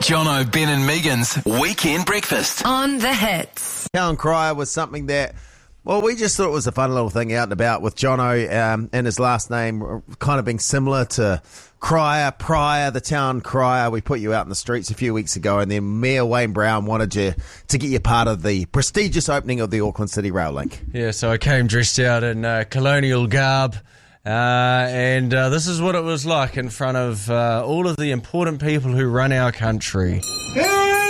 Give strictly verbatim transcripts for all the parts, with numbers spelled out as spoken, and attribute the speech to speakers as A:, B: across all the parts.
A: Jono, Ben and Megan's Weekend Breakfast.
B: On the Hits.
C: Town Crier was something that, well, we just thought it was a fun little thing out and about with Jono um, and his last name kind of being similar to Crier, Pryor, the Town Crier. We put you out in the streets a few weeks ago, and then Mayor Wayne Brown wanted you to get you part of the prestigious opening of the Auckland City Rail Link.
D: Yeah, so I came dressed out in uh, colonial garb. Uh, and uh, this is what it was like in front of uh, all of the important people who run our country. And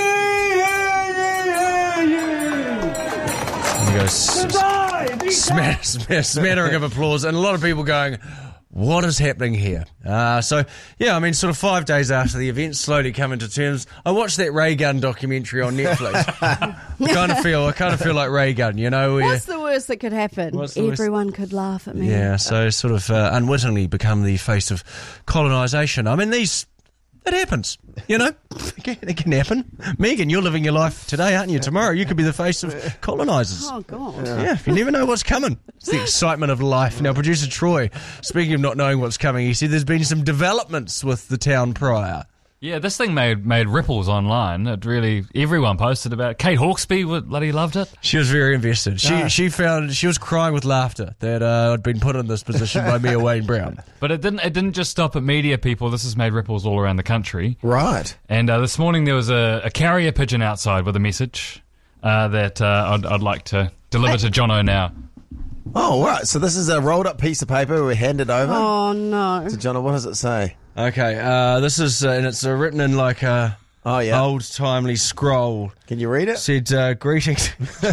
D: you go, s- smatter, smatter, smattering of applause, and a lot of people going, what is happening here? Uh, so, yeah, I mean, sort of five days after the event, slowly coming to terms. I watched that Ray Gun documentary on Netflix. I kind of feel, I kind of feel like Ray Gun, you know. Where,
E: What's the worst that could happen? Everyone worst? could laugh at me.
D: Yeah, so sort of uh, unwittingly become the face of colonisation. I mean, these, it happens, you know. It can, it can happen. Megan, you're living your life today, aren't you? Tomorrow you could be the face of colonisers.
E: Oh, God.
D: Yeah. yeah, you never know what's coming. It's the excitement of life. Now, producer Troy, speaking of not knowing what's coming, he said there's been some developments with the Town Crier.
F: Yeah, this thing made made ripples online. It really, everyone posted about it. Kate Hawkesby would, bloody loved it.
D: She was very invested. She
F: Ah.
D: she found she was crying with laughter that uh, I'd been put in this position by Mayor Wayne Brown.
F: But it didn't. It didn't just stop at media people. This has made ripples all around the country.
C: Right.
F: And uh, this morning there was a, a carrier pigeon outside with a message uh, that uh, I'd, I'd like to deliver to Jono now.
C: Oh, right. So this is a rolled up piece of paper we handed over
E: Oh, no.
C: to Jono. What does it say?
D: Okay, uh, this is uh, and it's uh, written in like a
C: Oh, yeah.
D: old timely scroll.
C: Can you read it?
D: Said uh, greetings.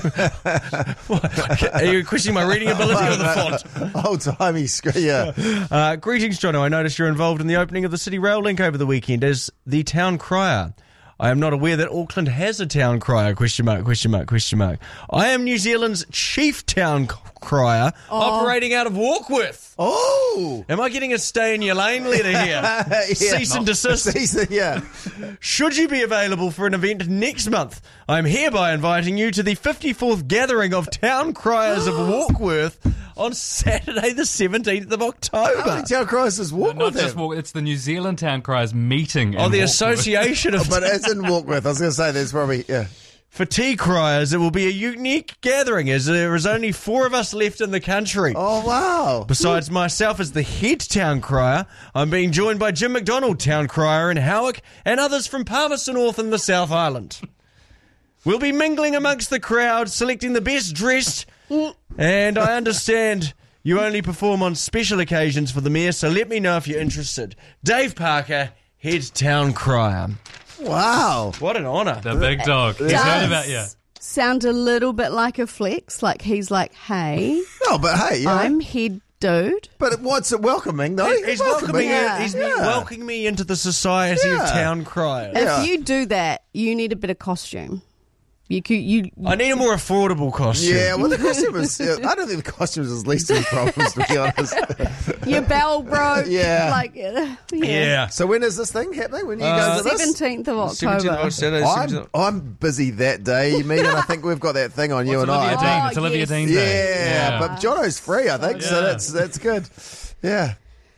D: What? Are you questioning my reading ability or the font?
C: Old timey screen, yeah.
D: Uh, greetings, Jono. I noticed you're involved in the opening of the City Rail Link over the weekend as the Town Crier. I am not aware that Auckland has a Town Crier, question mark, question mark, question mark. I am New Zealand's chief Town Crier, operating out of Warkworth.
C: Oh!
D: Am I getting a stay in your lane letter here?
C: Yeah.
D: Cease and desist.
C: Cease, yeah.
D: Should you be available for an event next month, I am hereby inviting you to the fifty-fourth gathering of Town Criers of Warkworth on Saturday the seventeenth of October.
C: How many Town Criers does walk
F: Not
C: with
F: just
C: him?
F: walk, it's the New Zealand Town Criers meeting.
D: Oh,
F: in
D: the
F: Warkworth.
D: Association of...
C: But it's in Warkworth. I was going to say there's probably, yeah.
D: For tea criers, it will be a unique gathering as there is only four of us left in the country.
C: Oh, wow.
D: Besides myself as the head Town Crier, I'm being joined by Jim McDonald, Town Crier in Howick, and others from Palmerston North and the South Island. We'll be mingling amongst the crowd, selecting the best dressed, and I understand you only perform on special occasions for the Mayor, so let me know if you're interested. Dave Parker, head Town Crier.
C: Wow.
D: What an honour.
F: The big dog. He's
E: Does
F: heard about you.
E: sound a little bit like a flex, like he's like, hey,
C: No, but hey, yeah.
E: I'm head dude.
C: But what's it welcoming, though?
D: He- He's welcoming,
E: Yeah.
D: me, he's
C: Yeah.
D: welcoming me into the society of
C: Yeah.
D: Town Criers.
C: Yeah.
E: If you do that, you need a bit of costume. You could, you,
D: I need a more affordable costume.
C: Yeah, well, the costume is... Uh, I don't think the costume is least of the problems, to be honest.
E: your bell broke.
C: Yeah.
E: Like, uh, yeah.
D: Yeah.
C: So when is this thing happening? When are you
D: Uh,
C: guys at this?
E: seventeenth of
D: seventeenth
E: October.
D: of Saturday,
C: I'm,
D: seventeenth
C: I'm busy that day, Megan. I think we've got that thing on you
F: What's
C: and
F: Olivia
C: I.
F: Dean?
E: Oh,
F: It's Olivia
E: yes.
F: Dean
C: Yeah,
F: Day.
C: but Jono's free, I think, so
F: Yeah.
C: that's that's good. Yeah.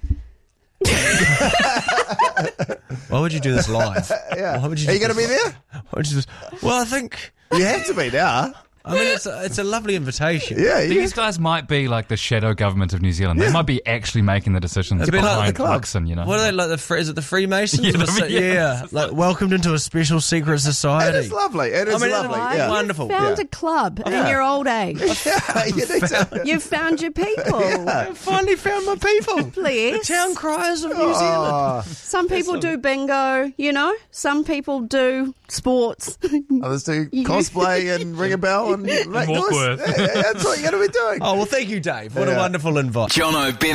D: Why would you do this live?
C: Yeah.
D: Why would you
C: Are
D: do
C: you going to
D: this
C: be there?
D: Why would you do this? Well, I think...
C: You have to be now.
D: I mean, it's a, it's a lovely invitation.
C: Yeah, you
F: These guys might be like the shadow government of New Zealand. They
C: Yeah.
F: might be actually making the decisions
D: It's a bit like
F: behind
C: the club.
F: Luxon, you know.
D: What are they like? The Fre- is it the Freemasons?
F: Yeah,
D: Or the
F: the-
D: se-
F: yeah,
D: yeah,
F: it's
D: like welcomed into a special secret society.
C: It is lovely. It is
D: I mean,
C: lovely.
E: Right?
C: Yeah.
E: You
D: Wonderful.
E: found
C: Yeah.
E: a club
C: Yeah.
E: in your old age.
C: Yeah, you need to.
E: You've found your people.
D: I finally found my people.
E: Please.
D: The Town Criers of New Zealand.
C: Oh,
E: Some people do bingo, you know. Some people do sports.
C: others do cosplay and ring a bell and make noise.
F: Warkworth.
C: Yeah, yeah, that's what you're going to be doing.
D: Oh, well, thank you, Dave. What a
C: Yeah.
D: wonderful invite.
A: Jono, Ben